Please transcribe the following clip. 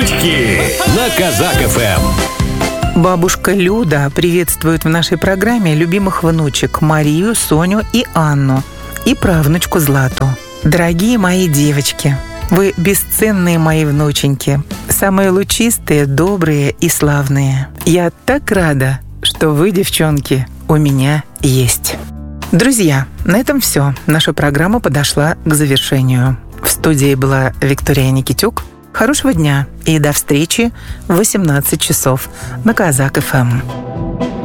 Шутки на Казак-ФМ. Бабушка Люда приветствует в нашей программе любимых внучек Марию, Соню и Анну, и правнучку Злату. Дорогие мои девочки, вы бесценные мои внученьки, самые лучистые, добрые и славные. Я так рада, что вы, девчонки, у меня есть. Друзья, на этом все. Наша программа подошла к завершению. В студии была Виктория Никитюк. Хорошего дня и до встречи в 18 часов на Казак-ФМ.